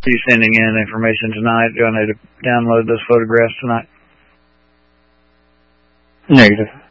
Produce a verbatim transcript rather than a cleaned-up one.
you sending in information tonight? Do I need to download those photographs tonight? Negative.